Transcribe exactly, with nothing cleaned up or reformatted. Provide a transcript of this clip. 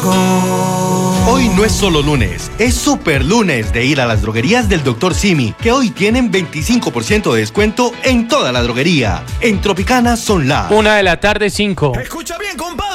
Hoy no es solo lunes, es super lunes de ir a las droguerías del doctor Simi, que hoy tienen veinticinco por ciento de descuento en toda la droguería. En Tropicana son las Una de la tarde, cinco. Escucha bien, compadre.